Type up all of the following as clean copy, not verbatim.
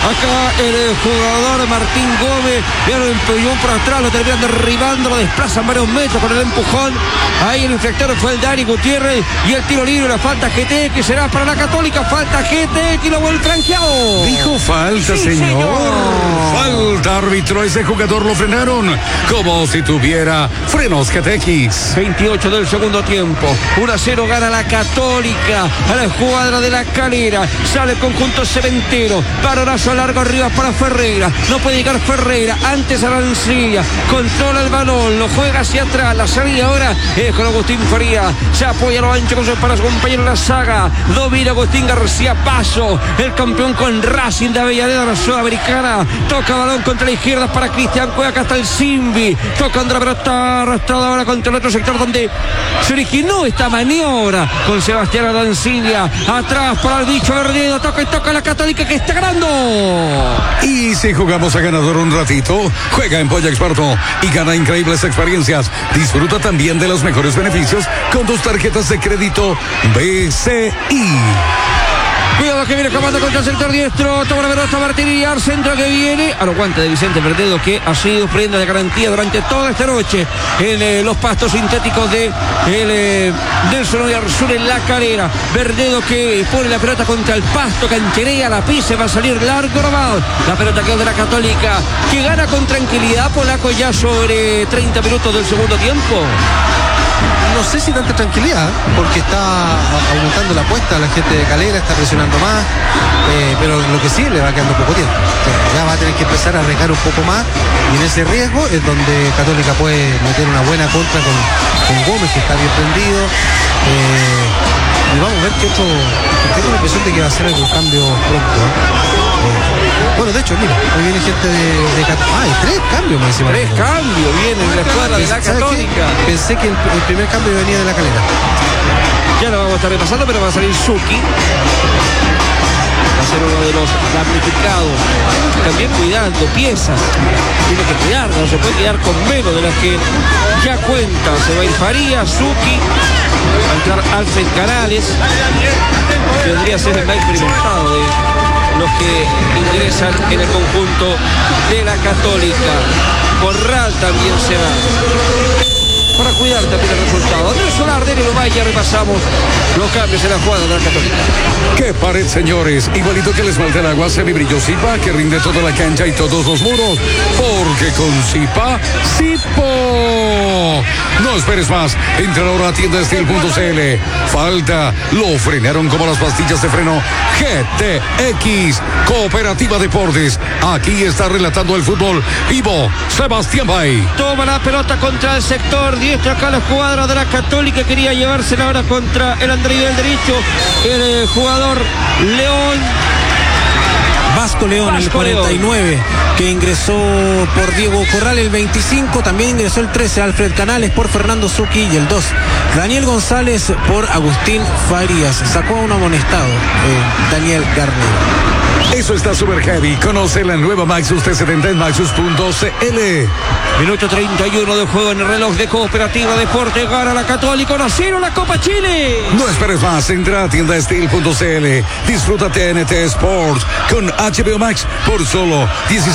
Acá el jugador Martín Gómez, viene el empujón por atrás, lo terminan derribando, lo desplazan varios metros con el empujón. Ahí el inflector fue el Dani Gutiérrez y el tiro libre, la falta GT que será para la Católica, falta GT y lo vuelve franqueado. Dijo falta, sí, señor. Falta, árbitro, ese jugador lo frenaron como si tuviera frenos GTX. 28 del segundo tiempo, 1-0 gana la Católica a la escuadra de la Calera. Sale el conjunto cementero, parorazo largo arriba para Ferreira, no puede llegar Ferreira, antes Arancilla, controla el balón, lo juega hacia atrás, la salida ahora es con Agustín Faría, se apoya a lo ancho para su compañero en la saga, domina Agustín García Paso, el campeón con Racing de Avellaneda, la Sudamericana, toca balón contra la izquierda para Cristian Cueva, acá está el Simbi, tocando la pelota arrastrada ahora contra el otro sector donde se originó esta maniobra con Sebastián Arancilla, atrás para el bicho Verdedo, toca y toca la Católica que está ganando. Y si jugamos a ganador un ratito, juega en Polla Experto y gana increíbles experiencias. Disfruta también de los mejores beneficios con tus tarjetas de crédito BCI. Cuidado que viene comando contra el sector diestro, toma la pelota Martín Villar, centro que viene a los guantes de Vicente Verdedo, que ha sido prenda de garantía durante toda esta noche en los pastos sintéticos de Nelson Oyarzún en la Calera. Verdedo que pone la pelota contra el pasto, cancherea, la pisa, va a salir largo nomás. La pelota quedó de la Católica, que gana con tranquilidad Polaco ya sobre 30 minutos del segundo tiempo. No sé si tanta tranquilidad, porque está aumentando la apuesta, la gente de Calera está presionando más, pero lo que sí le va quedando poco tiempo. Ya va a tener que empezar a arriesgar un poco más, y en ese riesgo es donde Católica puede meter una buena contra con Gómez, que está bien prendido. Y vamos a ver que otro. Tengo la impresión de que va a hacer algún cambio pronto. Bueno, de hecho, mira, hoy viene gente de Católica. Hay 3 cambios más encima. 3 cambios vienen en la escuadra de la Católica. Pensé que el primer cambio venía de la Calera. Ya lo vamos a estar repasando, pero va a salir Suki. Va a ser uno de los damnificados. También cuidando piezas. Tiene que cuidar, no se puede quedar con menos de las que ya cuenta. Se va a ir Faría, Suki. Va a entrar Alfred Canales. Tendría que ser el más experimentado de los que ingresan en el conjunto de la Católica. Corral también se va para cuidar también el resultado. Nelson Arden y Lomaya, repasamos los cambios en la jugada de la Católica. ¡Qué pared, señores! Igualito que el esmalte de agua semibrilló Zipa, que rinde toda la cancha y todos los muros. Porque con Zipa, ¡Zipo! No esperes más. Entra ahora a tiendastil.cl. Falta. Lo frenaron como las pastillas de freno GTX. Cooperativa Deportes. Aquí está relatando el fútbol vivo Sebastián Bay. Toma la pelota contra el sector diestro, acá la escuadra de la Católica quería llevársela ahora contra el Andrés del derecho, el jugador León. Vasco León, el 49, León, que ingresó por Diego Corral, el 25, también ingresó el 13, Alfred Canales por Fernando Zucchi, y el 2, Daniel González por Agustín Farías. Sacó a un amonestado, Daniel Garnero. Eso está super heavy. Conoce la nueva Maxus T70 en maxus.cl. Minuto 31 de juego en el reloj de Cooperativa Deportes. Gana la Católica 1-0 la Copa Chile. No esperes más. Entra a tiendastil.cl. Disfruta TNT Sports con HBO Max por solo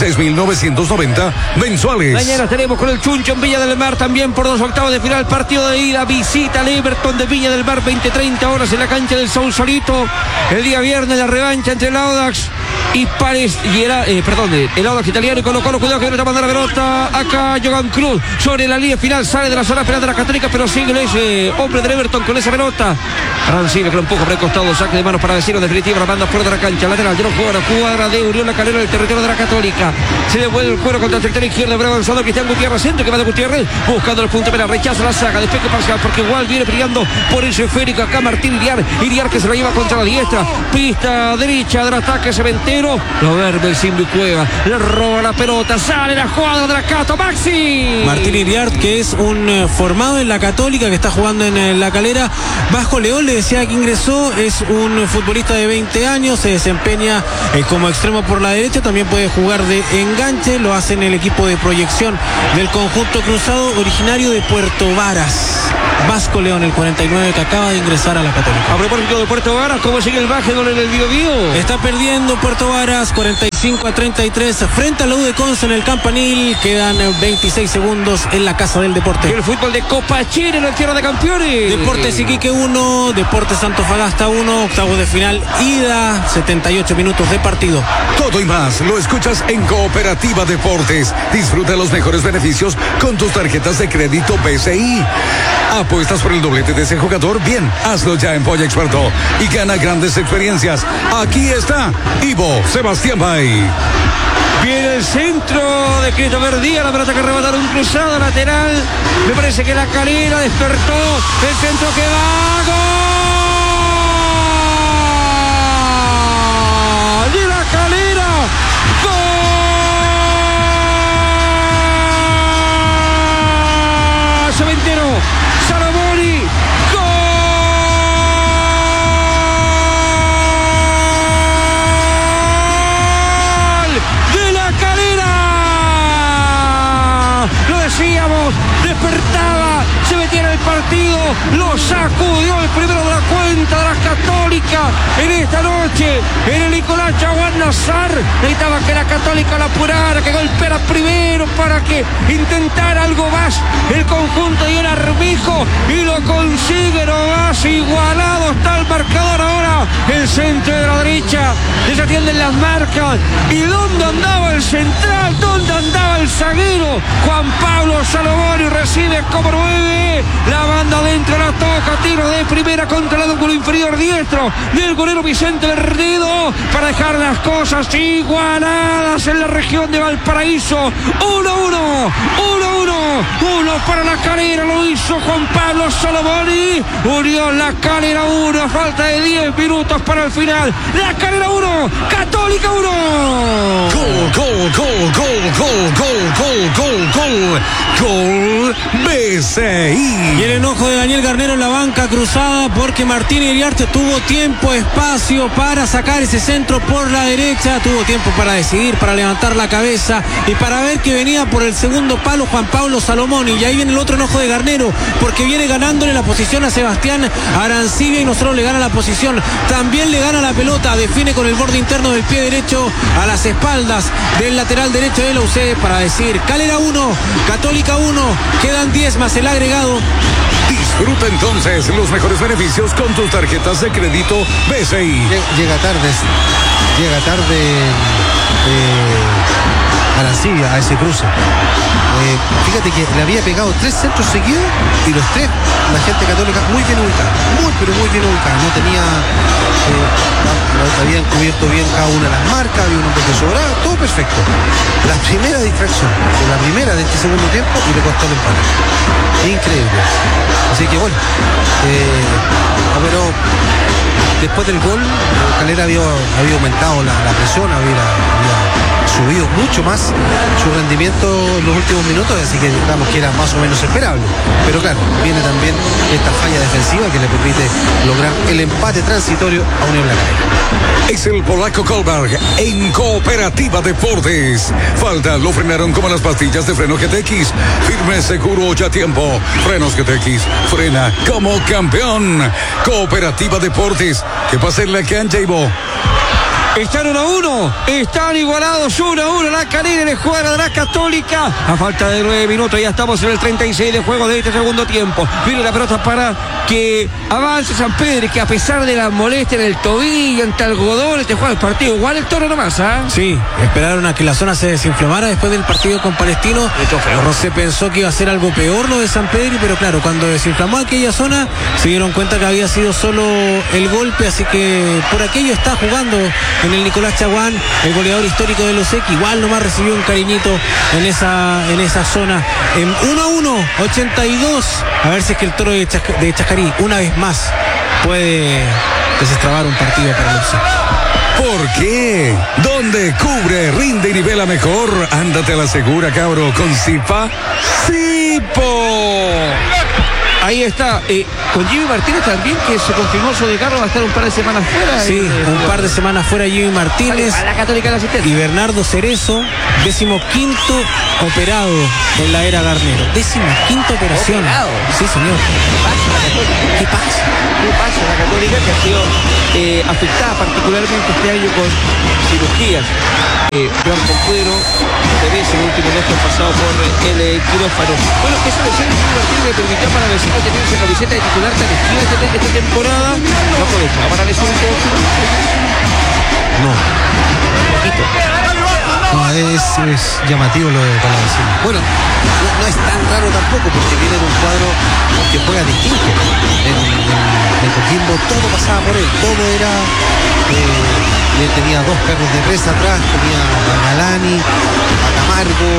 16.990 mensuales. Mañana tenemos con el Chuncho en Villa del Mar también por 2 octavos de final. Partido de ida. Visita al Everton de Villa del Mar, 20-30 horas en la cancha del Sausalito. El día viernes la revancha entre el Audax y Pares y el Audax italiano y Colo Colo. Cuidado que no está mandando la pelota acá Jogan Cruz sobre la línea final, sale de la zona penal de la Católica, pero sigue ese hombre del Everton con esa pelota. Arancibia que lo empuja por el costado, saque de manos para decirlo definitiva, la manda fuera de la cancha, lateral, ya no juega la cuadra de Urión La Calera del territorio de la Católica. Se devuelve el cuero contra el sector izquierdo, pero avanzando Cristian Gutiérrez, centro que va de Gutiérrez, buscando el punto penal, rechaza la saga, despegue parcial, porque igual viene brillando por ese esférico acá Martín Iriar que se la lleva contra la diestra, pista derecha del ataque cementero, lo verde el Simbi Cueva, le roba la pelota, sale la jugada de la Cato, Maxi. Martín Iriart, que es un formado en la Católica, que está jugando en La Calera. Vasco León, le decía que ingresó, es un futbolista de 20 años, se desempeña como extremo por la derecha, también puede jugar de enganche, lo hace en el equipo de proyección del conjunto cruzado, originario de Puerto Varas. Vasco León, el 49, que acaba de ingresar a la Católica. A propósito de Puerto Varas, ¿cómo sigue el básquetbol en el Biobío? Está perdiendo Puerto Varas 45-33 frente a la U de Conce en el Campanil. Quedan 26 segundos en la Casa del Deporte. El fútbol de Copa Chile en la Tierra de Campeones. Deportes Iquique 1, Deportes Antofagasta 1, octavos de final, ida, 78 minutos de partido. Todo y más lo escuchas en Cooperativa Deportes. Disfruta los mejores beneficios con tus tarjetas de crédito BCI. ¿Apuestas por el doblete de ese jugador? Bien, hazlo ya en Polla Experto y gana grandes experiencias. Aquí está Ivo Sebastián Bay. Viene el centro de Cristo Verdía, la pelota que arrebataron cruzado lateral. Me parece que la Calera despertó. El centro que va. ¡Gol! ¡De la Calera! ¡Gol! Cementero, Salomoni. Despertaba, se metía en el partido, lo sacudió el primero de la cuenta de las Católicas en esta noche, en el Nicolás Chaguán Nazar. Necesitaba que la Católica la apurara, que golpeara primero para que intentara algo más el conjunto de Armijo, y lo consigue nomás. Igualado está el marcador ahora, el centro de la derecha, desatienden las marcas. ¿Y dónde andaba el central? ¿Dónde andaba el zaguero? Juan Pablo Salomoni recibe como 9, la banda adentro, la toca, tiro de primera contra el ángulo inferior diestro del golero Vicente Verdedo para dejar las cosas igualadas en la región de Valparaíso. 1-1 para la Calera, lo hizo Juan Pablo Salomoni. Unión La Calera 1, falta de 10 minutos para el final. La Calera 1, Católica 1. Gol BCI. Y el enojo de Daniel Garnero en la banca cruzada, porque Martín Iriarte tuvo tiempo, espacio para sacar ese centro por la derecha, tuvo tiempo para decidir, para levantar la cabeza y para ver que venía por el segundo palo Juan Pablo Salomoni. Y ahí viene el otro enojo de Garnero, porque viene ganándole la posición a Sebastián Arancibia y no solo le gana la posición, también le gana la pelota, define con el borde interno del pie derecho a las espaldas del lateral derecho de la UC para decir: Calera 1, Católica 1, quedan 10 más el agregado. Disfruta entonces los mejores beneficios con tus tarjetas de crédito BCI. Llega tarde Arancibia a ese cruce. Fíjate que le había pegado 3 centros seguidos y los 3 la gente Católica muy bien ubicada, muy bien ubicada. No tenía, habían cubierto bien cada una de las marcas, había un hombre que sobraba, todo perfecto. La primera distracción, la primera de este segundo tiempo, y le costó el empate. Increíble. Así que bueno, pero después del gol, Calera había aumentado la presión, había subido mucho más su rendimiento en los últimos minutos, así que digamos que era más o menos esperable. Pero claro, viene también esta falla defensiva que le permite lograr el empate transitorio a Unión La Calera. Es el polaco Kolberg en Cooperativa Deportes. Falta, lo frenaron como las pastillas de freno GTX. Firme, seguro, ya tiempo. Frenos GTX, frena como campeón. Cooperativa Deportes. ¿Qué pasa en la cancha, Ivo? Están 1-1, están igualados 1-1 la Calera en el juego de la Católica. A falta de 9 minutos ya estamos en el 36 de juego de este segundo tiempo. Viene la pelota para que avance San Pedro, y que a pesar de la molestia en el tobillo, ante algodón, juega el partido igual el Toro nomás, ¿ah? Sí, esperaron a que la zona se desinflamara después del partido con Palestino. Se pensó que iba a ser algo peor lo de San Pedro, pero claro, cuando desinflamó aquella zona se dieron cuenta que había sido solo el golpe, así que por aquello está jugando en el Nicolás Chaguán, el goleador histórico de los EC. Igual nomás recibió un cariñito en esa zona. En 1-1, 82. A ver si es que el Toro de Chascarí una vez más puede desestrabar un partido para los EC. ¿Por qué? ¿Dónde cubre, rinde y nivela mejor? Ándate a la segura, cabro, con Zipa Sipo. Ahí está, con Jimmy Martínez también, que se confirmó su descargo, va a estar un par de semanas fuera. Sí, un par de semanas fuera Jimmy Martínez. A la Católica de asistente. Y Bernardo Cerezo, 15º operado en la era Garnero. 15ª operación. ¿Operado? Sí, señor. ¿Qué pasa? ¿Qué pasa? La Católica que ha sido afectada particularmente este año con cirugías. Joan Concuero, Pérez, el último dos que han pasado por el quirófano. Bueno, esa lesión de Jimmy Martínez le permitió para Vecino tener esa camiseta de titular tan esquiva esta temporada. No aprovechaba para lesionar un poco. No. Un poquito. No, es llamativo lo de Palavecino. Bueno, no es tan raro tampoco porque viene de un cuadro que juega distinto. En Coquimbo todo pasaba por él, todo era... tenía dos perros de presa atrás, tenía a Galani, a Camargo,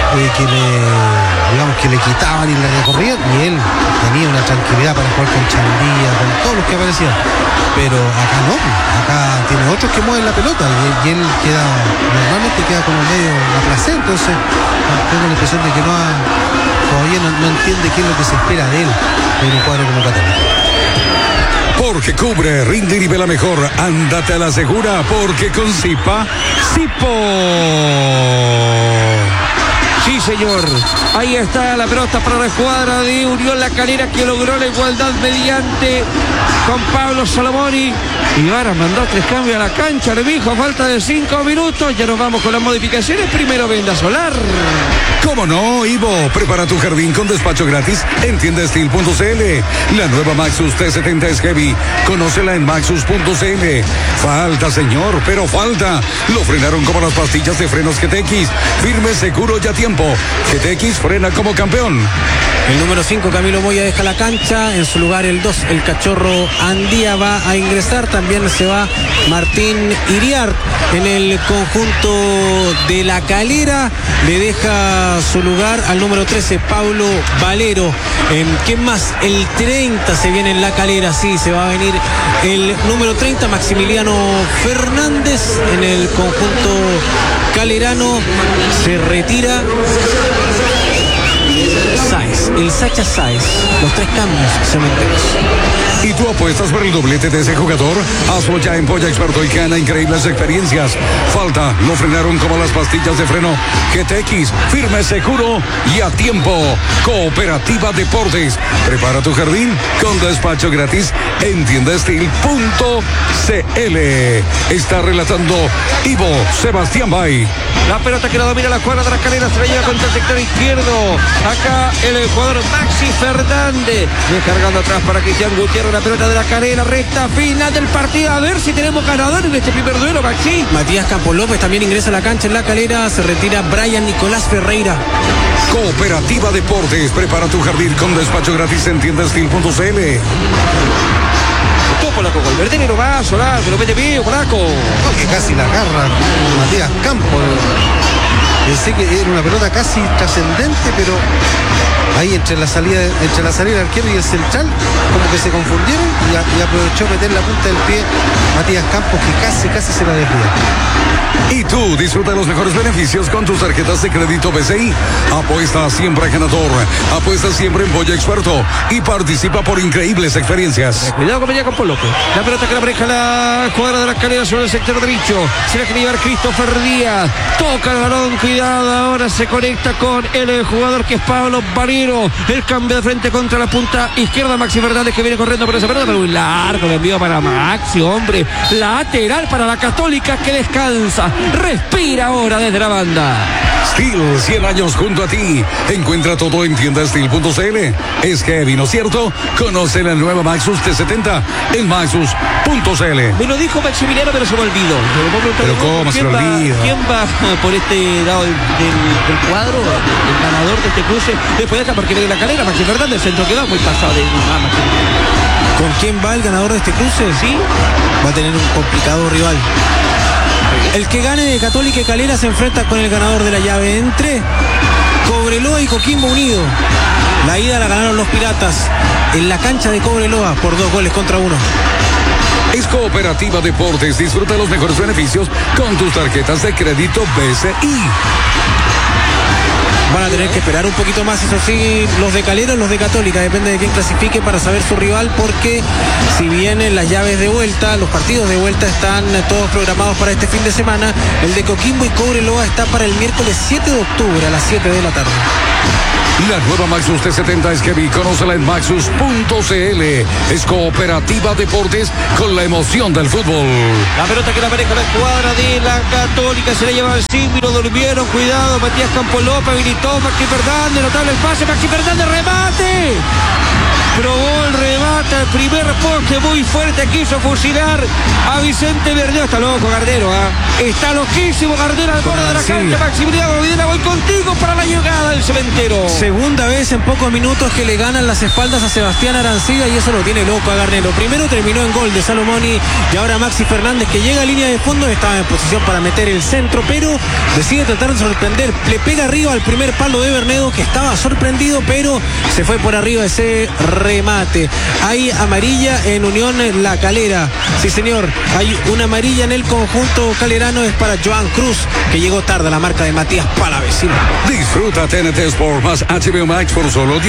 que le quitaban y le recorrían, y él tenía una tranquilidad para jugar con Chandía, con todos los que aparecían. Pero acá no, acá tiene otros que mueven la pelota y él normalmente queda como medio a placer, entonces tengo la impresión de que todavía no entiende qué es lo que se espera de él en un cuadro como Católica. Porque cubre, rinde y nivela mejor. Ándate a la segura, porque con Zipa, Sipo. Sí, señor. Ahí está la pelota para la escuadra de Unión La Calera, que logró la igualdad mediante con Pablo Salomoni. Y ahora mandó 3 cambios a la cancha, le dijo, falta de 5 minutos. Ya nos vamos con las modificaciones. Primero Venda Solar. ¿Cómo no, Ivo? Prepara tu jardín con despacho gratis en tiendastil.cl. La nueva Maxus T70 es heavy. Conócela en maxus.cl. Falta, señor, pero falta. Lo frenaron como las pastillas de frenos GTX. Firme, seguro y a tiempo. GTX frena como campeón. El número 5, Camilo Moya, deja la cancha. En su lugar el 2, el Cachorro Andía, va a ingresar. También se va Martín Iriar en el conjunto de La Calera. Le deja su lugar al número 13, Pablo Valero. ¿Quién más? El 30 se viene en La Calera. Sí, se va a venir el número 30, Maximiliano Fernández. En el conjunto calerano se retira Sáez, el Sacha Sáez. Los 3 cambios cementeros. ¿Y tú apuestas por el doblete de ese jugador? Hazlo ya en Polla Experto y gana increíbles experiencias. Falta, lo frenaron como las pastillas de freno GTX, firme, seguro y a tiempo. Cooperativa Deportes. Prepara tu jardín con despacho gratis en tiendastil.cl. Está relatando Ivo Sebastián Bay. La pelota que la domina la cuadra de La Calera, se la lleva contra el sector izquierdo. Acá el jugador Maxi Fernández descargando atrás para Cristian Gutiérrez. La pelota de La Calera, recta final del partido. A ver si tenemos ganador en este primer duelo, Maxi. Matías Campos López también ingresa a la cancha en La Calera. Se retira Brian Nicolás Ferreira. Cooperativa Deportes. Prepara tu jardín con despacho gratis en tiendastil.cl. Polaco con Verdenero va a Solar, que lo mete bien, Polaco. No, que casi la agarra Matías Campos. Pensé que era una pelota casi trascendente, pero ahí entre la salida del arquero y el central, como que se confundieron y aprovechó meter la punta del pie Matías Campos, que casi se la desvía. Y tú disfruta de los mejores beneficios con tus tarjetas de crédito BCI. Apuesta siempre ganador. Apuesta siempre en Polla Experto y participa por increíbles experiencias. Cuidado con Matías Campos López. La pelota que la maneja la cuadra de La Calera sobre el sector derecho. Se la quiere llevar Christopher Díaz. Toca el balón, cuidado. Ahora se conecta con el jugador que es Pablo Valero. El cambio de frente contra la punta izquierda. Maxi Fernández, que viene corriendo por esa pelota, pero muy largo. El envío para Maxi, hombre. Lateral para la Católica, que descansa. Respira ahora desde la banda. Steel, 100 años junto a ti. Encuentra todo en tiendastil.cl. Es heavy, ¿no es cierto? Conoce la nueva Maxus T70 en maxus.cl. Me lo dijo Maximiliano, pero se me olvidó. Pero ¿cómo se lo olvida? ¿Quién va por este lado del cuadro? El ganador de este cruce. Después de acá, porque viene La Calera, Maxi Fernández, centro que va muy pasado de ¿Con quién va el ganador de este cruce? Sí. Va a tener un complicado rival. El que gane de Católica y Calera se enfrenta con el ganador de la llave entre Cobreloa y Coquimbo Unido. La ida la ganaron los Piratas en la cancha de Cobreloa por 2-1. Es Cooperativa Deportes. Disfruta los mejores beneficios con tus tarjetas de crédito BCI. Van a tener que esperar un poquito más, eso sí, los de Calera o los de Católica, depende de quién clasifique para saber su rival, porque si bien las llaves de vuelta, los partidos de vuelta están todos programados para este fin de semana, el de Coquimbo y Cobreloa está para el miércoles 7 de octubre a las 7 de la tarde. La nueva Maxus T70 es Heavy. Conócela en maxus.cl. Es Cooperativa Deportes con la emoción del fútbol. La pelota que la maneja la escuadra de la Católica. Se la lleva al símbolo. Durmieron. Cuidado. Matías Campos López habilitó. Maxi Fernández. Notable el pase. Maxi Fernández. Remate. Probó el remate al primer poste. Muy fuerte. Quiso fusilar a Vicente Verdeo. Está loco Gardero. Está loquísimo Gardero al borde de la cancha. Maximiliano Videla. Voy contigo para la llegada del cementero. Segunda vez en pocos minutos que le ganan las espaldas a Sebastián Arancibia y eso lo tiene loco a Garnero. Primero terminó en gol de Salomoni y ahora Maxi Fernández, que llega a línea de fondo, estaba en posición para meter el centro, pero decide tratar de sorprender. Le pega arriba al primer palo de Bernedo, que estaba sorprendido, pero se fue por arriba ese remate. Hay amarilla en Unión La Calera. Sí, señor, hay una amarilla en el conjunto calerano, es para Joan Cruz, que llegó tarde a la marca de Matías Palavecino. Disfruta TNT Sport más HBO Max por solo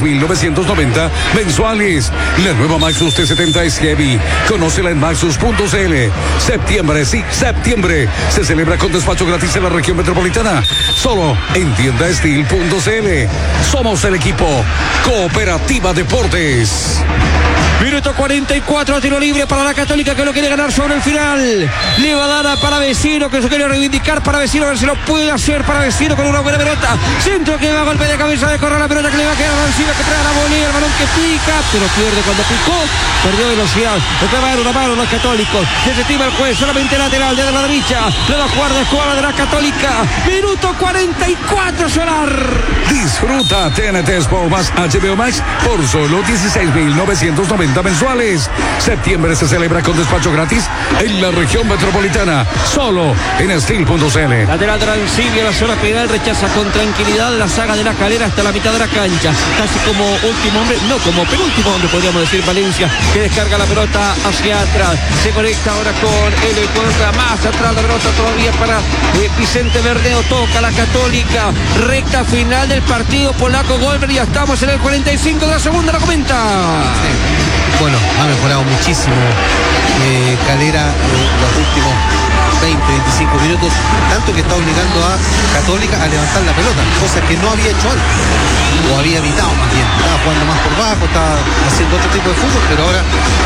16.990 mensuales. La nueva Maxus T70 es Heavy. Conócela en maxus.cl. Septiembre, sí, septiembre. Se celebra con despacho gratis en la región metropolitana. Solo en tiendastil.cl. Somos el equipo Cooperativa Deportes. Minuto 44, tiro libre para la Católica, que lo quiere ganar sobre el final. Le va a dar a Palavecino, que se quiere reivindicar Palavecino, a ver si lo puede hacer Palavecino con una buena pelota. Centro que va a golpe de cabeza de correr la pelota, que le va a quedar a Arancibia, que trae la volea, el balón que pica, pero pierde cuando picó, perdió velocidad. Le va a dar una mano los católicos. Desestima el juez, solamente lateral, de la derecha. Le va a jugar de escuadra de la Católica. Minuto 44, Solar. Disfruta TNT Sport más HBO Max por solo 16.990 mensuales. Septiembre se celebra con despacho gratis en la región metropolitana. Solo en Steel.cl. Lateral de Arancibia, la zona penal, rechaza con tranquilidad la saga de la Calera hasta la mitad de la cancha. Casi como último hombre, no, como penúltimo hombre podríamos decir, Valencia, que descarga la pelota hacia atrás. Se conecta ahora con el Ecuador, más atrás la pelota todavía para Vicente Verdeo. Toca la Católica. Recta final del partido. Polaco Golver, ya estamos en el 45 de la segunda, lo comenta. Bueno, ha mejorado muchísimo Calera los últimos 20-25 minutos, tanto que está obligando a Católica a levantar la pelota, cosa que no había hecho antes, o había evitado más bien. Estaba jugando más por bajo, estaba haciendo otro tipo de fútbol, pero ahora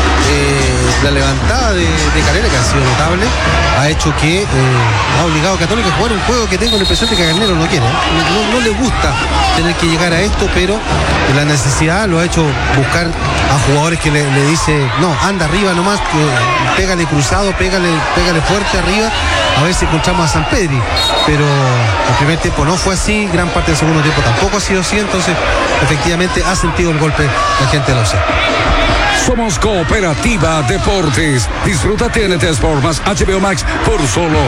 la levantada de Calera, que ha sido notable, ha hecho que ha obligado a Católica a jugar un juego que tengo la impresión de que Garnero no quiere. No le gusta tener que llegar a esto, pero la necesidad lo ha hecho buscar a jugadores que le dice, no, anda arriba nomás, pégale cruzado, pégale fuerte arriba, a ver si encontramos a San Pedri. Pero el primer tiempo no fue así, gran parte del segundo tiempo tampoco ha sido así, entonces efectivamente ha sentido el golpe la gente de la UCE. Somos Cooperativa Deportes. Disfruta TNT Sport más HBO Max por solo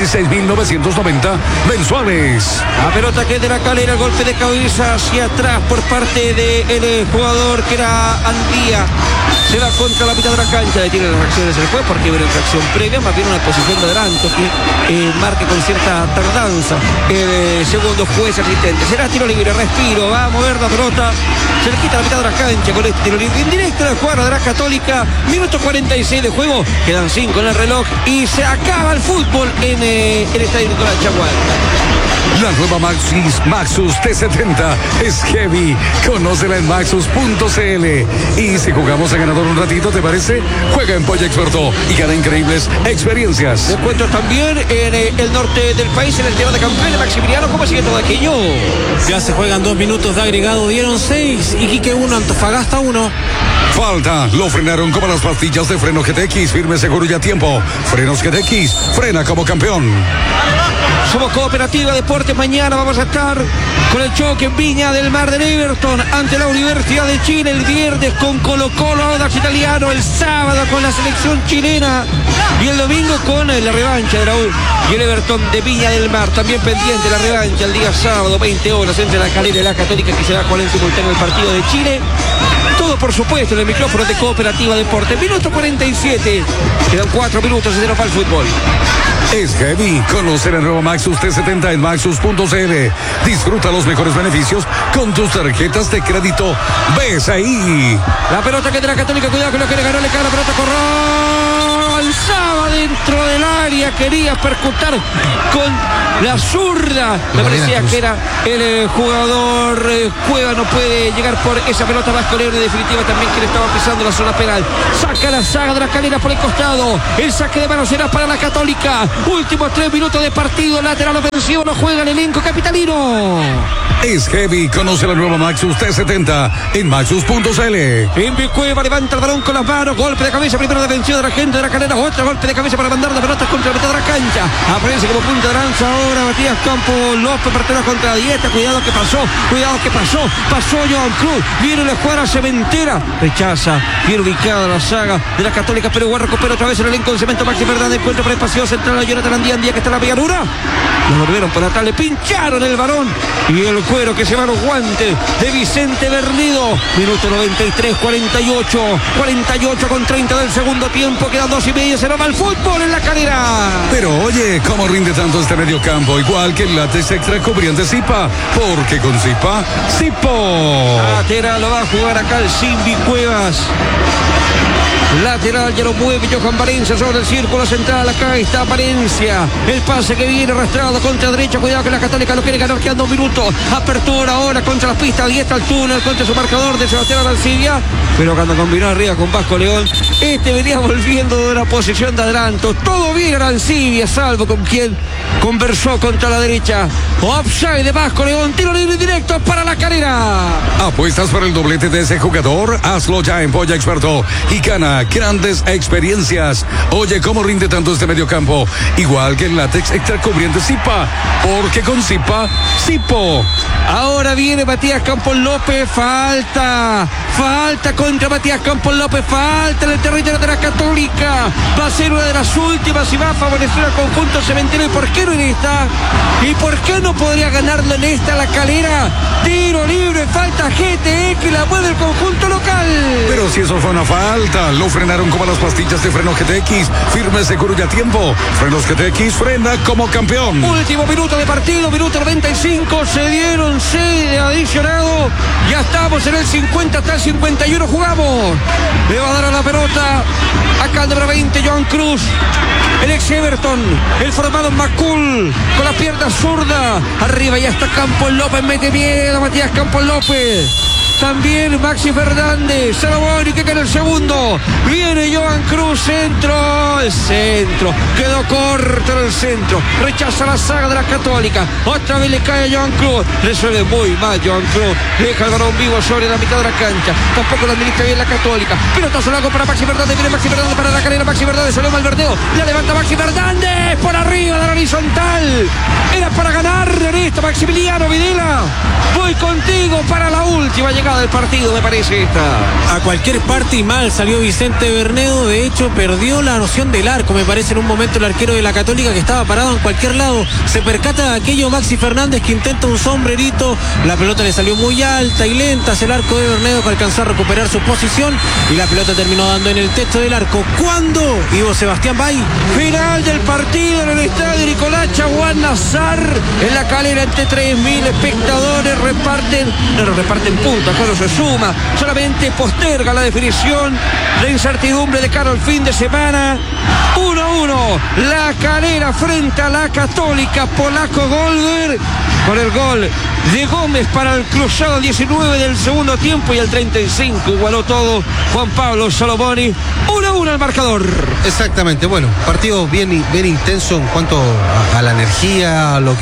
16.990 mensuales. La pelota que es de la Calera, el golpe de cabeza hacia atrás por parte del jugador que era Andía. Se va contra la mitad de la cancha, detiene las reacciones del juez porque hubo infracción previa, más bien una posición de adelanto que marca con cierta tardanza el segundo juez asistente. Será tiro libre, respiro, va a mover la pelota, se le quita la mitad de la cancha con este tiro libre indirecto del jugador de la Católica. Minuto 46 de juego, quedan 5 en el reloj y se acaba el fútbol en el estadio Nicolás Chaguán. La nueva Maxus T70 es Heavy. Conócela en maxus.cl. Y si jugamos a ganador un ratito, ¿te parece? Juega en Polla Experto y gana increíbles experiencias. Descuentos también en el norte del país, en el tema de campeones. Maximiliano, ¿cómo sigue todo aquello? Ya se juegan 2 minutos de agregado, dieron 6, Iquique 1, Antofagasta 1. Falta, lo frenaron como las pastillas de freno GTX, firme, seguro y a tiempo. Frenos GTX, frena como campeón. Somos Cooperativa Deportes. Mañana vamos a estar con el choque en Viña del Mar del Everton ante la Universidad de Chile. El viernes con Colo-Colo, Audax Italiano. El sábado con la selección chilena. Y el domingo con la revancha de la U y el Everton de Viña del Mar. También pendiente la revancha el día sábado, 20 horas, entre la Calera y la Católica, que se va a jugar en simultáneo el partido de Chile. Todo, por supuesto, en el micrófono de Cooperativa Deportes. Minuto 47. Quedan 4 minutos y se nos va el fútbol. Es heavy. Conoce la nueva Maxus T70 en Maxus.cl. Disfruta los mejores beneficios con tus tarjetas de crédito BCI. La pelota que de la Católica, cuidado que lo quiere ganar, le cae la pelota, corrió, alzaba dentro del área, quería percutar con la zurda. Me parecía que era el jugador Cueva, no puede llegar por esa pelota. Vasco León en definitiva también que le estaba pisando la zona penal. Saca la saga de la Calera por el costado. El saque de manos será para la Católica. Últimos 3 minutos de partido. Lateral ofensivo, no juega el elenco capitalino. Es heavy. Conoce la nueva Maxus T70 en Maxus.cl. Envi Cueva levanta el balón con las manos. Golpe de cabeza, primero defensivo de la gente de la Calera. Otro golpe de cabeza para mandar la pelota contra la mitad de la cancha. Aparece como punta de lanza ahora Matías Campos López, partido contra Dieta. Cuidado que pasó. Pasó Johan Cruz. Viene la escuadra cementera. Rechaza. Bien ubicada la saga de la Católica, pero igual recupera otra vez el elenco del Cemento Maxi Fernández. Encuentro por el espacio central a Jonathan Andía que está en la pilladura. Lo volvieron por atrás, le pincharon el balón y el cuero que se va a los guantes de Vicente Bernido. Minuto 93, 48 con 30 del segundo tiempo. Quedan 2:30, se va el fútbol en la Calera. Pero oye, ¿cómo rinde tanto este medio campo? Igual que el látex extra cubriente Zipa, porque con Zipa, Zipo. Lateral lo va a jugar acá el Simbi Cuevas. Lateral, ya lo mueve Johan Valencia sobre el círculo central. Acá está Valencia. El pase que viene arrastrado contra derecha. Cuidado que la Católica lo quiere ganar. Quedan 2 minutos. Apertura ahora contra las pistas. Ahí está el túnel contra su marcador de Sebastián Arancibia. Pero cuando combinó arriba con Vasco León, venía volviendo de una posición de adelanto. Todo bien Arancibia, salvo con quien conversó contra la derecha. Offside de Vasco León. Tiro libre directo para la Calera. ¿Apuestas por el doblete de ese jugador? Hazlo ya en Polla Experto y gana grandes experiencias. Oye, ¿cómo rinde tanto este mediocampo? Igual que el látex extra cubriente Zipa, porque con Zipa, Zipo. Ahora viene Matías Campos López. Falta contra Matías Campos López. Falta en el territorio de la Católica. Va a ser una de las últimas y va a favorecer al conjunto cementero. ¿Y por qué no en esta? ¿Y por qué no podría ganarlo en esta la Calera? Tiro libre, falta GTE que la mueve el conjunto local. Pero si eso fue una falta, lo frenaron como las pastillas de freno GTX. Firme, seguro y a tiempo. Frenos GTX, frena como campeón. Último minuto de partido, minuto 95. Se dieron 6 de adicionado. Ya estamos en el 50 hasta el 51. Jugamos. Le va a dar a la pelota acá el número 20, Johan Cruz. El ex Everton, el formado Macul, con la pierna zurda. Arriba ya está Campos López, mete miedo a Matías Campos López. También Maxi Fernández, Salomón que cae el segundo. Viene Johan Cruz, el centro. Quedó corto en el centro. Rechaza la saga de la Católica. Otra vez le cae a Johan Cruz. Resuelve muy mal Johan Cruz. Deja el balón vivo sobre la mitad de la cancha. Tampoco lo administra bien la Católica. Pelotazo largo para Maxi Fernández. Viene Maxi Fernández para la Calera. Maxi Fernández salió mal verdeo. La levanta Maxi Fernández por arriba de la horizontal. Era para ganar en esto Maximiliano Videla. Voy contigo para la última llegada del partido, me parece esta. A cualquier parte y mal salió Vicente Bernedo. De hecho, perdió la noción del arco. Me parece en un momento el arquero de la Católica, que estaba parado en cualquier lado, se percata de aquello Maxi Fernández, que intenta un sombrerito. La pelota le salió muy alta y lenta hacia el arco de Bernedo, que alcanzó a recuperar su posición y la pelota terminó dando en el techo del arco. ¿Cuándo? Ivo Sebastián Bay. Final del partido en el estadio Nicolás Chaguán Nazar. En la Calera, entre 3.000 espectadores reparten puntos. Cuando se suma, solamente posterga la definición. La incertidumbre de cara al fin de semana. 1-1 la Calera frente a la Católica. Polaco Golver con el gol de Gómez para el cruzado 19 del segundo tiempo, y el 35 igualó todo Juan Pablo Salomoni. 1-1 el marcador. Exactamente, bueno, partido bien intenso en cuanto a la energía, a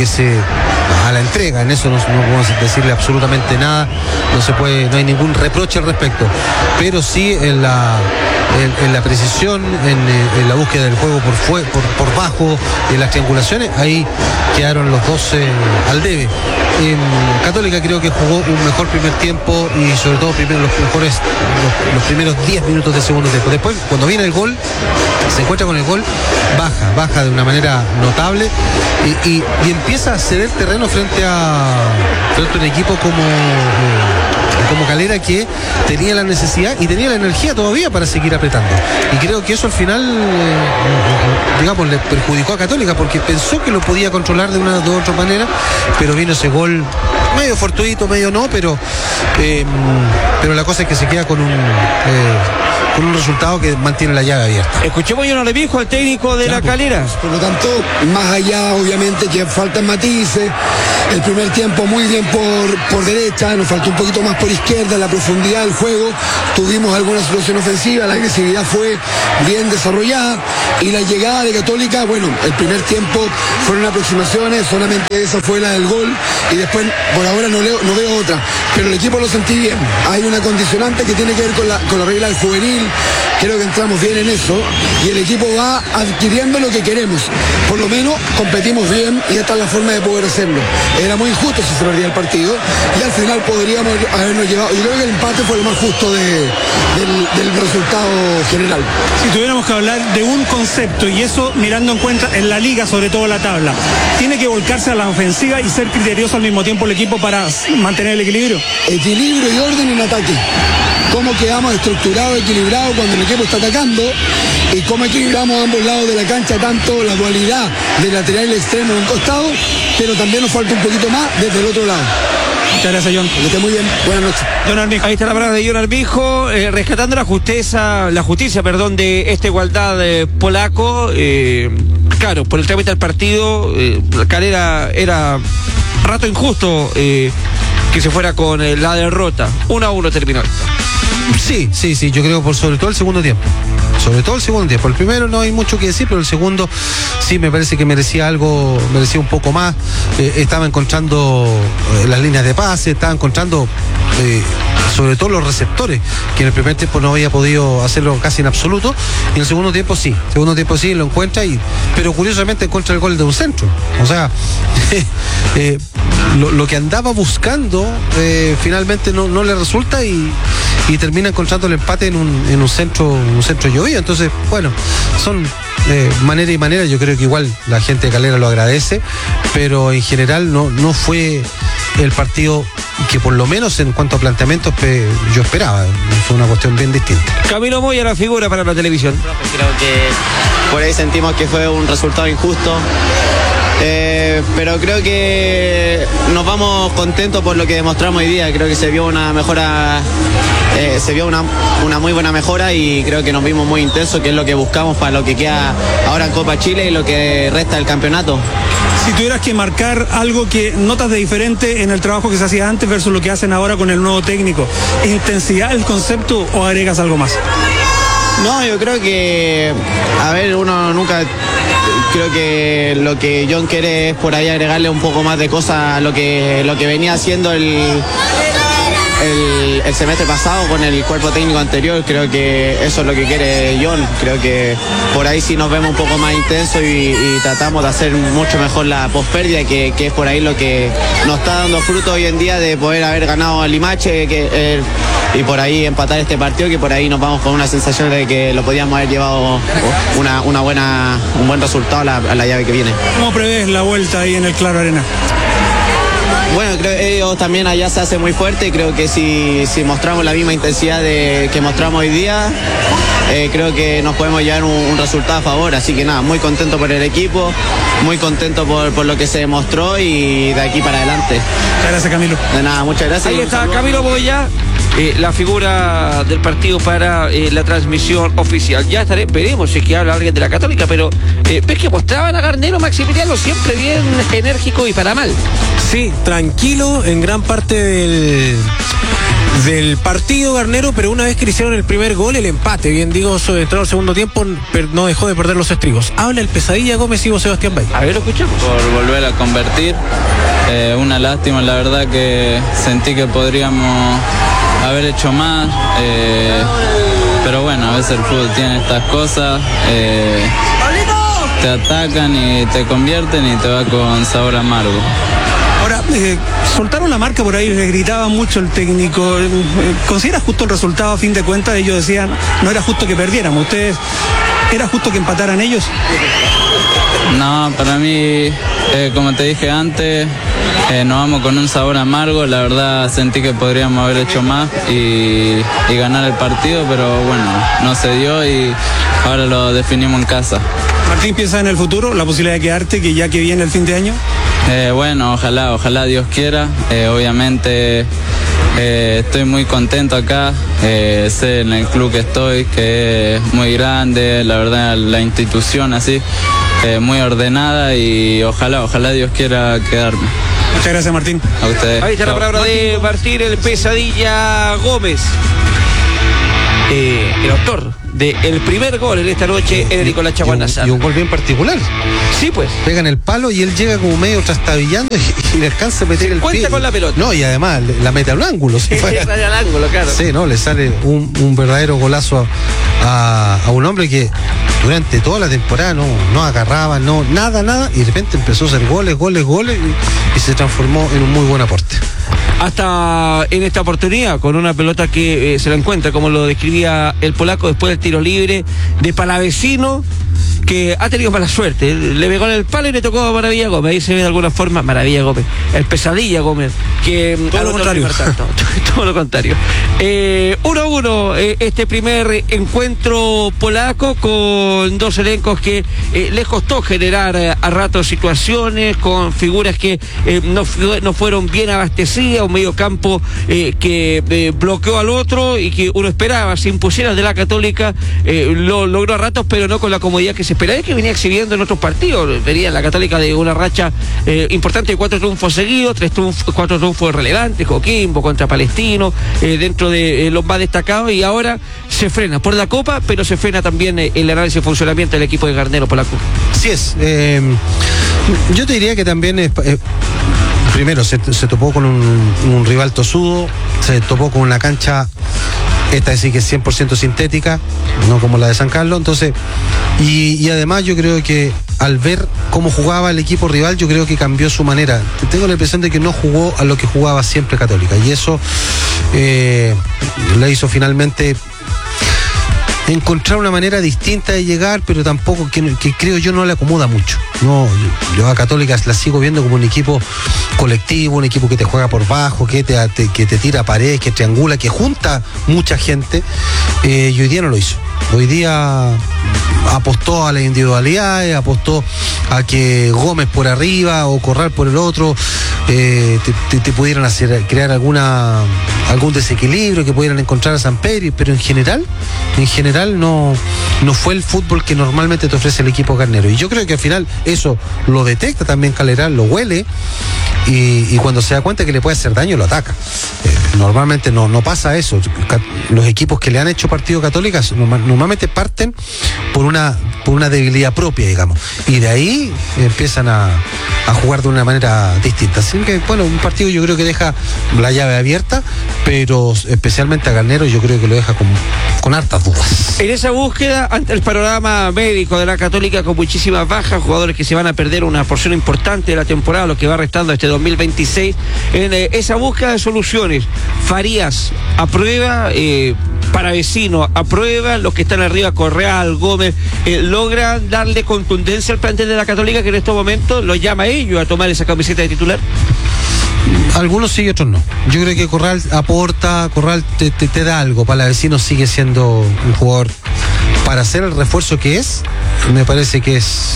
la entrega. En eso no podemos decirle absolutamente nada. No hay ningún reproche al respecto, pero sí en la precisión, en la búsqueda del juego por bajo, en las triangulaciones, ahí quedaron los dos al debe. Católica creo que jugó un mejor primer tiempo y sobre todo los primeros 10 minutos del segundo tiempo. Después, cuando viene el gol, se encuentra con el gol, baja de una manera notable y empieza a ceder terreno frente a un equipo como como Calera, que tenía la necesidad y tenía la energía todavía para seguir apretando. Y creo que eso al final, digamos, le perjudicó a Católica, porque pensó que lo podía controlar de una u otra manera, pero vino ese gol medio fortuito, medio no, pero la cosa es que se queda con un resultado que mantiene la llave abierta. Escuchemos a John Aremijo, el técnico de la Calera. Por lo tanto, más allá, obviamente, que faltan matices. El primer tiempo muy bien por derecha, nos faltó un poquito más por izquierda, la profundidad del juego. Tuvimos alguna situación ofensiva, la agresividad fue bien desarrollada. Y la llegada de Católica, bueno, el primer tiempo fueron aproximaciones, solamente esa fue la del gol. Y después, por ahora, no veo otra. Pero el equipo lo sentí bien. Hay una condicionante que tiene que ver con la regla del juvenil. Creo que entramos bien en eso y el equipo va adquiriendo lo que queremos. Por lo menos competimos bien y esta es la forma de poder hacerlo. Era muy injusto si se perdía el partido y al final podríamos habernos llevado. Yo creo que el empate fue lo más justo del resultado general. Si tuviéramos que hablar de un concepto, y eso mirando en cuenta en la liga, sobre todo la tabla, tiene que volcarse a la ofensiva y ser criterioso al mismo tiempo el equipo para mantener el equilibrio. Equilibrio y orden en ataque. Cómo quedamos estructurados, equilibrados cuando el equipo está atacando y cómo equilibramos ambos lados de la cancha, tanto la dualidad del lateral y el extremo en un costado, pero también nos falta un poquito más desde el otro lado. Muchas gracias, John. Que esté muy bien. Buenas noches. John Armijo. Ahí está la palabra de John Armijo, rescatando la justicia, de esta igualdad polaco. Claro, por el trámite del partido, Calera era rato injusto que se fuera con la derrota. 1-1 terminó. Sí, yo creo sobre todo el segundo tiempo. El primero no hay mucho que decir, pero el segundo sí me parece que merecía un poco más. Estaba encontrando las líneas de pase, estaba encontrando sobre todo los receptores, que en el primer tiempo no había podido hacerlo casi en absoluto, y en el segundo tiempo sí lo encuentra, pero curiosamente encuentra el gol de un centro. O sea, lo que andaba buscando finalmente no le resulta y termina encontrando el empate en un centro llovido. Entonces, bueno, son manera y manera. Yo creo que igual la gente de Calera lo agradece, pero en general no fue el partido que por lo menos en cuanto a planteamientos yo esperaba. Fue una cuestión bien distinta. Camilo Moya, la figura para la televisión. Creo que por ahí sentimos que fue un resultado injusto. Pero creo que nos vamos contentos por lo que demostramos hoy día. Creo que se vio una mejora, una muy buena mejora, y creo que nos vimos muy intensos, que es lo que buscamos para lo que queda ahora en Copa Chile y lo que resta del campeonato. Si tuvieras que marcar algo que notas de diferente en el trabajo que se hacía antes versus lo que hacen ahora con el nuevo técnico, ¿intensidad el concepto o agregas algo más? No, yo creo que, uno nunca... Creo que lo que John quiere es por ahí agregarle un poco más de cosas a lo que venía haciendo el semestre pasado con el cuerpo técnico anterior. Creo que eso es lo que quiere John. Creo que por ahí sí nos vemos un poco más intensos y tratamos de hacer mucho mejor la pospérdida, que es por ahí lo que nos está dando fruto hoy en día, de poder haber ganado al Limache y por ahí empatar este partido, que por ahí nos vamos con una sensación de que lo podíamos haber llevado un buen resultado a la llave que viene. ¿Cómo prevés la vuelta ahí en el Claro Arena? Bueno, creo que ellos también allá se hacen muy fuerte. Creo que si mostramos la misma intensidad que mostramos hoy día, creo que nos podemos llevar un resultado a favor. Así que nada, muy contento por el equipo, muy contento por lo que se demostró, y de aquí para adelante. Muchas gracias, Camilo. De nada, muchas gracias. Ahí está Camilo Moya, la figura del partido para la transmisión oficial. Ya veremos si es que habla alguien de la Católica, pero ves que mostraban a Garnero, Maximiliano, siempre bien enérgico y para mal. Sí, tranquilo en gran parte del partido, Garnero, pero una vez que le hicieron el primer gol, el empate, bien digo, entró al segundo tiempo, no dejó de perder los estribos. Habla el Pesadilla Gómez y Sebastián Bay. A ver, lo escuchamos. Por volver a convertir, una lástima, la verdad que sentí que podríamos haber hecho más, pero bueno, a veces el fútbol tiene estas cosas, te atacan y te convierten y te va con sabor amargo. Ahora, soltaron la marca por ahí, le gritaba mucho el técnico. ¿Consideras justo el resultado? A fin de cuentas, ellos decían, no era justo que perdiéramos. ¿Ustedes, era justo que empataran ellos? No, para mí como te dije antes, nos vamos con un sabor amargo. La verdad sentí que podríamos haber hecho más y ganar el partido, pero bueno, no se dio y ahora lo definimos en casa. Martín, ¿piensas en el futuro, la posibilidad de quedarte, que ya que viene el fin de año? Bueno, ojalá Dios quiera. Obviamente estoy muy contento acá, sé en el club que estoy, que es muy grande, la verdad la institución así, muy ordenada y ojalá Dios quiera quedarme. Muchas gracias, Martín. A ustedes. Ahí está la palabra de Martín, el Pesadilla Gómez. El autor del primer gol en esta noche es Nicolás Chaguán Nazar. Y un gol bien particular. Sí, pues. Pega en el palo y él llega como medio trastabillando y le alcanza a meter el pie. Cuenta con la pelota. No, y además la mete a un ángulo. Sí, al ángulo, claro. Sí, no, le sale un verdadero golazo a un hombre que durante toda la temporada no agarraba, nada, y de repente empezó a hacer goles y se transformó en un muy buen aporte. Hasta en esta oportunidad, con una pelota que se la encuentra, como lo describía el polaco, después del tiro libre de Palavecino, que ha tenido mala suerte. Le pegó en el palo y le tocó a Maravilla Gómez. Ahí se ve de alguna forma Maravilla Gómez, el Pesadilla Gómez, que todo lo contrario. Todo lo contrario. 1-1 este primer encuentro polaco, con dos elencos que les costó generar a ratos situaciones, con figuras que no fueron bien abastecidas, un medio campo que bloqueó al otro y que uno esperaba se impusiera de la Católica, lo logró a ratos, pero no con la comodidad que se esperaba, que venía exhibiendo en otros partidos. Venía la Católica de una racha importante de 4 triunfos seguidos, 4 triunfos relevantes, Coquimbo contra Palestino, dentro de los más destacados, y ahora se frena por la Copa, pero se frena también el análisis de funcionamiento del equipo de Garnero polaco. Así es. Yo te diría que también primero se topó con un rival tosudo, se topó con una cancha, esta sí que es 100% sintética, no como la de San Carlos. Entonces, y además yo creo que al ver cómo jugaba el equipo rival, yo creo que cambió su manera. Tengo la impresión de que no jugó a lo que jugaba siempre Católica, y eso le hizo finalmente encontrar una manera distinta de llegar, pero tampoco que creo yo no le acomoda mucho. No, yo a Católica la sigo viendo como un equipo colectivo, un equipo que te juega por bajo, que te tira a pared, que triangula, que junta mucha gente, y hoy día no lo hizo. Hoy día apostó a las individualidades, apostó a que Gómez por arriba o Corral por el otro te pudieran crear algún desequilibrio, que pudieran encontrar a Samperi, pero en general no fue el fútbol que normalmente te ofrece el equipo carnero. Y yo creo que al final eso lo detecta también Calderón, lo huele, y cuando se da cuenta que le puede hacer daño, lo ataca. Normalmente no pasa eso. Los equipos que le han hecho partido Católicas normalmente parten por una debilidad propia, digamos, y de ahí empiezan a jugar de una manera distinta. Así que, bueno, un partido yo creo que deja la llave abierta, pero especialmente a Garnero yo creo que lo deja con hartas dudas. En esa búsqueda, ante el panorama médico de la Católica, con muchísimas bajas, jugadores que se van a perder una porción importante de la temporada, lo que va restando este 2026, en esa búsqueda de soluciones, Farías aprueba, Palavecino aprueba, los que están arriba, Correal, Gómez, logran darle contundencia al plantel de la Católica, que en estos momentos los llama a ellos a tomar esa camiseta de titular. Algunos sí y otros no. Yo creo que Corral aporta, Corral te da algo. Palavecino sigue siendo un jugador, para hacer el refuerzo que es, me parece que es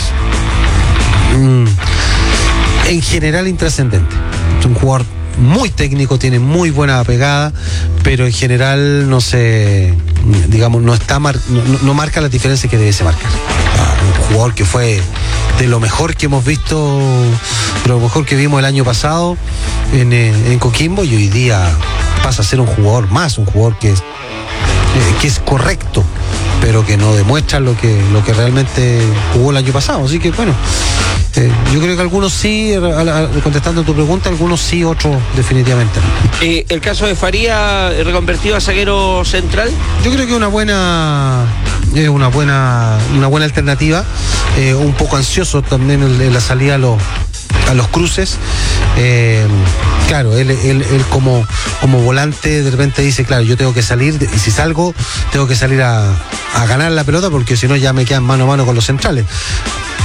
en general intrascendente. Es un jugador muy técnico, tiene muy buena pegada, pero en general no marca las diferencias que debiese marcar. Un jugador que fue de lo mejor que hemos visto, de lo mejor que vimos el año pasado en Coquimbo, y hoy día pasa a ser un jugador que es correcto, pero que no demuestra lo que realmente jugó el año pasado. Así que bueno, yo creo que algunos sí, contestando tu pregunta, algunos sí, otros definitivamente no. El caso de Faría, reconvertido a zaguero central. Yo creo que es una buena alternativa, un poco ansioso también en la salida a los cruces. Claro, él como volante de repente dice, claro, yo tengo que salir, y si salgo tengo que salir a ganar la pelota, porque si no ya me quedan mano a mano con los centrales.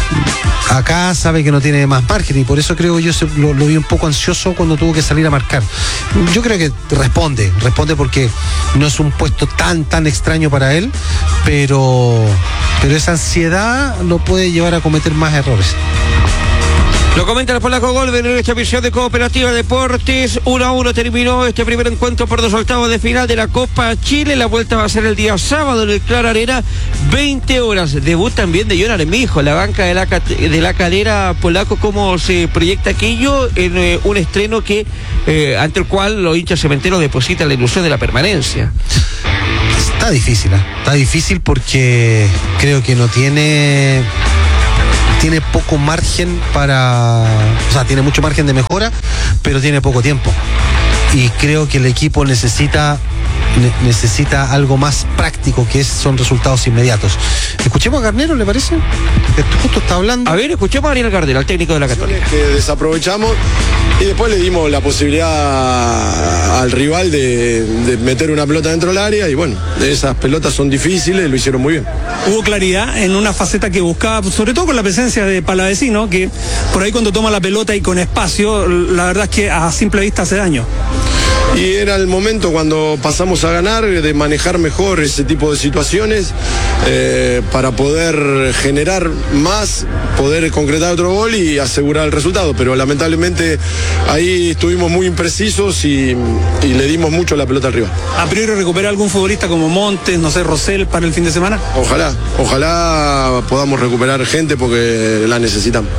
acá sabe que no tiene más margen y por eso creo yo lo vi un poco ansioso cuando tuvo que salir a marcar. Yo creo que responde porque no es un puesto tan extraño para él, pero esa ansiedad lo puede llevar a cometer más errores. Lo comenta el polaco Golver en esta visión de Cooperativa Deportes. 1-1 terminó este primer encuentro por 2/8 de final de la Copa Chile. La vuelta va a ser el día sábado en el Clara Arena, 20 horas. Debut también de John Armijo, la banca de la Calera polaco. ¿Cómo se proyecta aquello en un estreno que ante el cual los hinchas cementeros depositan la ilusión de la permanencia? Está difícil porque creo que no tiene poco margen tiene mucho margen de mejora, pero tiene poco tiempo. Y creo que el equipo necesita algo más práctico, son resultados inmediatos. Escuchemos a Garnero, ¿le parece? Que justo está hablando. A ver, escuchemos a Ariel Gardel, al técnico de la Católica. Que desaprovechamos y después le dimos la posibilidad al rival de meter una pelota dentro del área y bueno, esas pelotas son difíciles, lo hicieron muy bien. Hubo claridad en una faceta que buscaba, sobre todo con la presencia de Palavecino, que por ahí cuando toma la pelota y con espacio, la verdad es que a simple vista hace daño. Y era el momento cuando pasamos a ganar de manejar mejor ese tipo de situaciones para poder generar más, poder concretar otro gol y asegurar el resultado, pero lamentablemente ahí estuvimos muy imprecisos y le dimos mucho la pelota al rival. ¿A priori recupera algún futbolista como Montes, no sé, Rosell para el fin de semana? Ojalá podamos recuperar gente porque la necesitamos.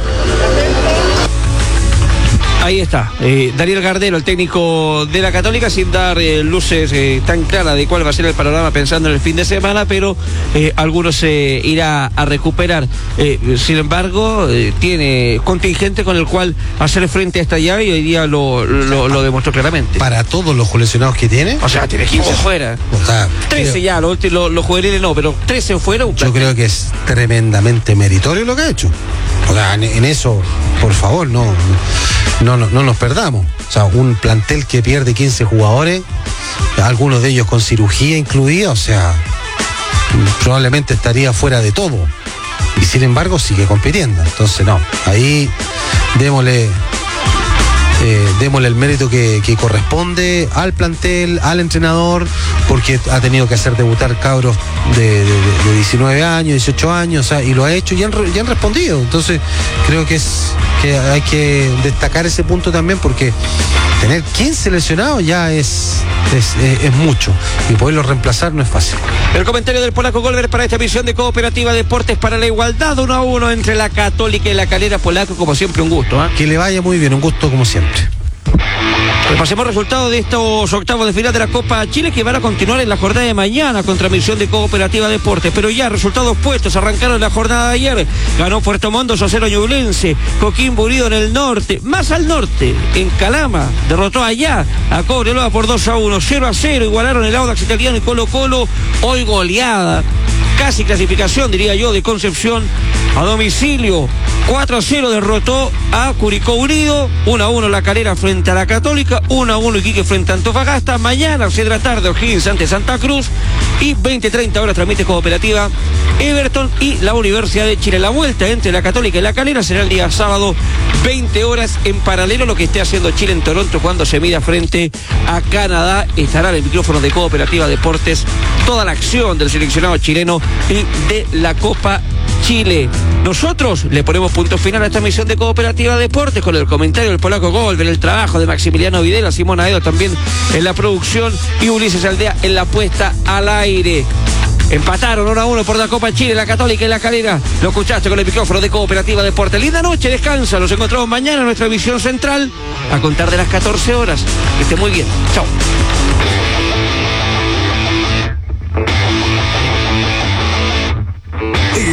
Ahí está, Daniel Gardel, el técnico de la Católica, sin dar luces tan claras de cuál va a ser el panorama pensando en el fin de semana, pero algunos se irá a recuperar. Sin embargo, tiene contingente con el cual hacer frente a esta llave y hoy día lo demostró claramente. Para todos los lesionados que tiene. O sea, tiene 15 fuera. 13 ya, los juveniles no, pero 13 fuera. Yo creo que es tremendamente meritorio lo que ha hecho. O sea, en eso, por favor, no nos perdamos. O sea, un plantel que pierde 15 jugadores, algunos de ellos con cirugía incluida, o sea, probablemente estaría fuera de todo. Y sin embargo sigue compitiendo. Entonces no, ahí démosle el mérito que corresponde al plantel, al entrenador, porque ha tenido que hacer debutar cabros de 19 años, 18 años, o sea, y lo ha hecho y han respondido. Entonces creo que hay que destacar ese punto también, porque tener 15 lesionados ya es mucho, y poderlo reemplazar no es fácil. El comentario del polaco Golver para esta visión de Cooperativa Deportes para la igualdad, 1-1 entre la Católica y la Calera. Polaco, como siempre, un gusto. Que le vaya muy bien, un gusto como siempre. Repasemos resultados de estos octavos de final de la Copa Chile, que van a continuar en la jornada de mañana con transmisión de Cooperativa Deportes. Pero ya resultados puestos, arrancaron la jornada de ayer. Ganó Puerto Montt 2-0 Ñublense, Coquimbo Unido en el norte, más al norte, en Calama, derrotó allá a Cobreloa por 2-1, 0-0, igualaron el Audax Italiano y Colo-Colo, hoy goleada. Casi clasificación, diría yo, de Concepción a domicilio. 4-0 derrotó a Curicó Unido, 1-1 La Calera frente a la Católica, 1-1 Iquique frente a Antofagasta. Mañana, 6 de la tarde, O'Higgins ante Santa Cruz, y 20-30 horas transmite Cooperativa Everton y la Universidad de Chile. La vuelta entre la Católica y la Calera será el día sábado, 20 horas, en paralelo a lo que esté haciendo Chile en Toronto cuando se mida frente a Canadá. Estará en el micrófono de Cooperativa Deportes toda la acción del seleccionado chileno y de la Copa Chile. Nosotros le ponemos punto final a esta misión de Cooperativa Deportes con el comentario del polaco Golver, el trabajo de Maximiliano Videla, Simón Aedo también en la producción y Ulises Aldea en la puesta al aire. Empataron 1-1 por la Copa Chile, la Católica y la Calera. Lo escuchaste con el micrófono de Cooperativa Deportes. Linda noche, descansa. Nos encontramos mañana en nuestra emisión central a contar de las 14 horas. Que esté muy bien. Chao.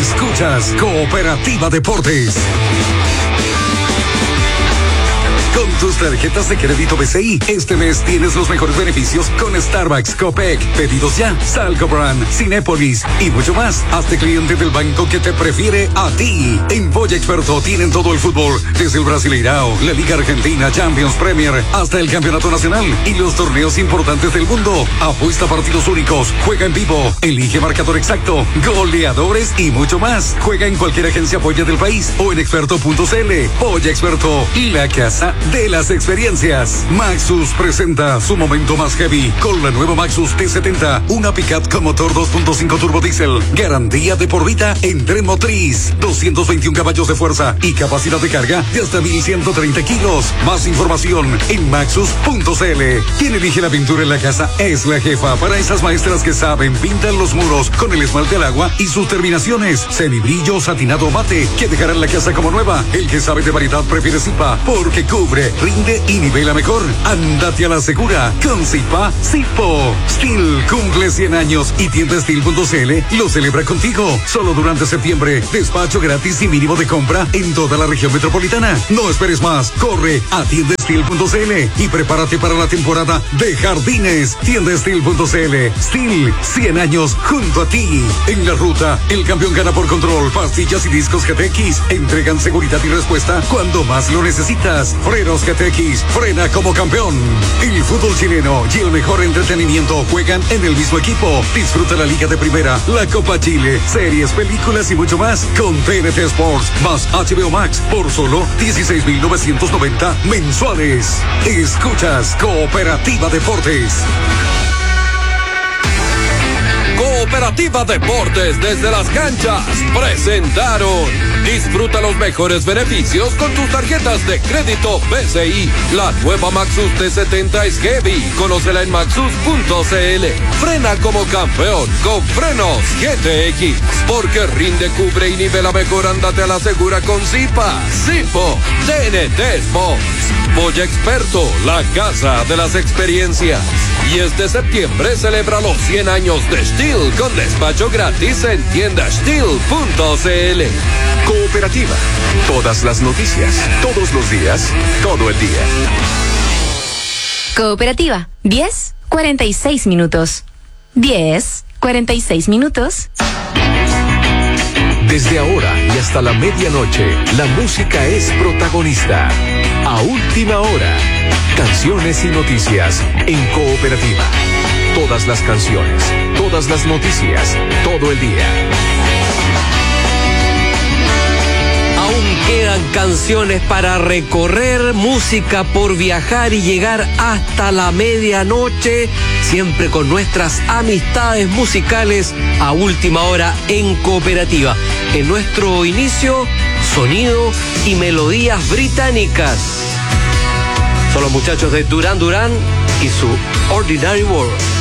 Escuchas Cooperativa Deportes. Con tus tarjetas de crédito BCI. Este mes tienes los mejores beneficios con Starbucks, Copec, Pedidos Ya, Salco Brand, Cinépolis y mucho más. Hazte cliente del banco que te prefiere a ti. En Polla Experto tienen todo el fútbol, desde el Brasileirao, la Liga Argentina, Champions, Premier, hasta el Campeonato Nacional y los torneos importantes del mundo. Apuesta partidos únicos, juega en vivo, elige marcador exacto, goleadores y mucho más. Juega en cualquier agencia Polla del país o en experto.cl. Polla Experto, la casa de las experiencias. Maxus presenta su momento más heavy con la nueva Maxus T70, una pickup con motor 2.5 turbo diesel, garantía de por vida en tren motriz, 221 caballos de fuerza y capacidad de carga de hasta 1.130 kilos. Más información en maxus.cl. Quien elige la pintura en la casa es la jefa. Para esas maestras que saben, pintan los muros con el esmalte al agua y sus terminaciones, semibrillo, satinado, mate, que dejarán la casa como nueva. El que sabe de variedad prefiere Zipa, porque cubre, rinde y nivela mejor. Ándate a la segura con Zipa Zipo. Steel cumple 100 años y tienda Steel.cl lo celebra contigo. Solo durante septiembre, despacho gratis y mínimo de compra en toda la región metropolitana. No esperes más, corre a tienda Steel.cl y prepárate para la temporada de jardines. Tienda Steel.cl. Steel, 100 años junto a ti. En la ruta, el campeón gana por control. Pastillas y discos GTX entregan seguridad y respuesta cuando más lo necesitas. Frenos GTX, frena como campeón. El fútbol chileno y el mejor entretenimiento juegan en el mismo equipo. Disfruta la Liga de Primera, la Copa Chile, series, películas y mucho más con TNT Sports más HBO Max por solo 16.990 mensuales. Escuchas Cooperativa Deportes. Cooperativa Deportes desde las canchas presentaron. Disfruta los mejores beneficios con tus tarjetas de crédito BCI. La nueva Maxus T70 es heavy. Conócela en maxus.cl. Frena como campeón con frenos GTX. Porque rinde, cubre y nivela mejor. Ándate a la segura con Zipa. Zipo. TNT Sports. Polla Experto, la casa de las experiencias. Y este septiembre celebra los 100 años de Steel con despacho gratis en tienda Steel.cl. Cooperativa. Todas las noticias, todos los días, todo el día. Cooperativa. 10:46 minutos. 10:46 minutos. Desde ahora y hasta la medianoche, la música es protagonista. A última hora, canciones y noticias en Cooperativa. Todas las canciones, todas las noticias, todo el día. Aún quedan canciones para recorrer, música por viajar y llegar hasta la medianoche, siempre con nuestras amistades musicales a última hora en Cooperativa. En nuestro inicio, sonido y melodías británicas. Son los muchachos de Duran Duran y su Ordinary World.